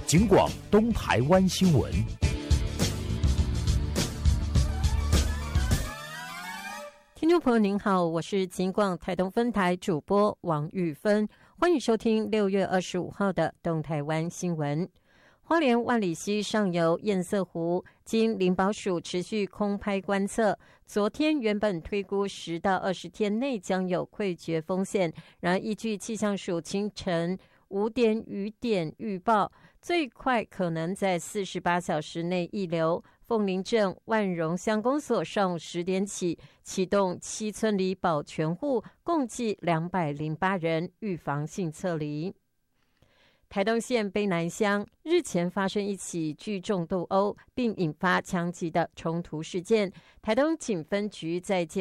警广东台湾新闻。 听众朋友您好，我是警广台东分台主播王玉芬，欢迎收听6月25号的东台湾新闻。花莲万里溪上游堰塞湖经林保署持续空拍观测，昨天原本推估10到20天内将有溃决风险，然而依据气象署清晨5点雨点预报，最快可能在48小时内溢流。凤林镇万荣乡公所上午10点起启动7村里保全户，共计208人预防性撤离。台东县卑南乡日前发生一起聚众斗殴，并引发枪击的冲突事件。台东警分局在